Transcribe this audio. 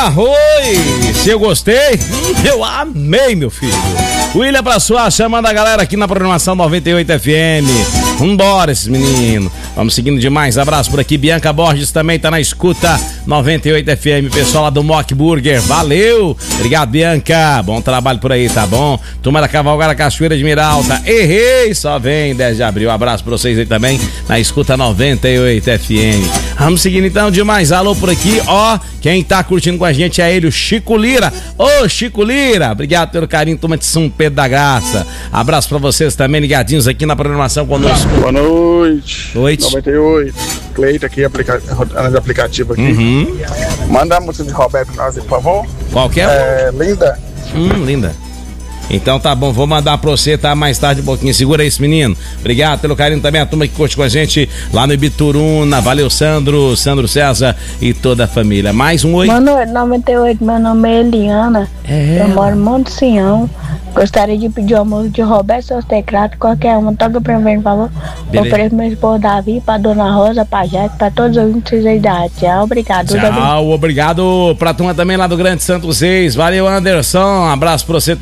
Oi! Se eu gostei, eu amei, meu filho. William pra sua, chamando a galera aqui na programação 98 FM. Vambora, esses meninos. Vamos seguindo demais. Abraço por aqui. Bianca Borges também tá na escuta 98 FM. Pessoal lá do Mock Burger. Valeu! Obrigado, Bianca. Bom trabalho por aí, tá bom? Turma da Cavalgada Cachoeira de Miralta. Errei! Só vem 10 de abril. Abraço pra vocês aí também na escuta 98 FM. Vamos seguindo então demais. Alô por aqui, ó. Quem tá curtindo com a gente é ele, o Chico Lira. Ô, Chico Lira, obrigado pelo carinho, turma de São Pedro da Graça. Abraço pra vocês também, ligadinhos aqui na programação conosco. Boa noite. Noite. 98. Cleito aqui, aplicativo aqui. Manda a música de Roberto pra nós, por favor. Qual que é? Linda. Linda. Então tá bom, vou mandar pra você, tá? Mais tarde um pouquinho. Segura isso, menino. Obrigado pelo carinho também, a turma que curte com a gente lá no Ibituruna. Valeu, Sandro César e toda a família. Mais um oi. Boa noite, 98. Meu nome é Eliana. Eu moro em Monte Sião. Gostaria de pedir uma música de Roberto Seus Teclados, qualquer uma. Toca pra mim, por favor. Ofereço meu esposo Davi, pra Dona Rosa, pra Jaque, pra todos os ouvintes aí da rádio. Tchau, obrigado. Tchau, obrigado pra turma também lá do Grande Santo Seis. Valeu, Anderson. Um abraço pra você.